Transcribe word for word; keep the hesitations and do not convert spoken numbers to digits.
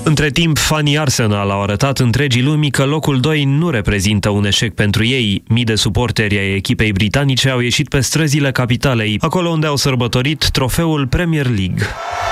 Între timp, fanii Arsenal au arătat întregii lumii că locul doi nu reprezintă un eșec pentru ei. Mii de suporteri ai echipei britanice au ieșit pe străzile capitalei, acolo unde au sărbătorit trofeul Premier League.